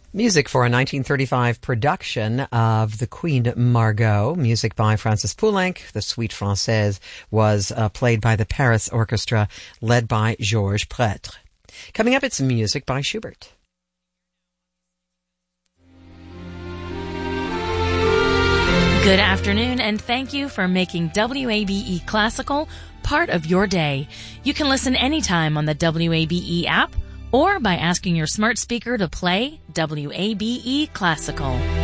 Music for a 1935 production of The Queen Margot, music by Francis Poulenc. The Suite Française was played by the Paris Orchestra, led by Georges Prêtre. Coming up, it's music by Schubert. Good afternoon, and thank you for making WABE Classical part of your day. You can listen anytime on the WABE app, or by asking your smart speaker to play WABE Classical.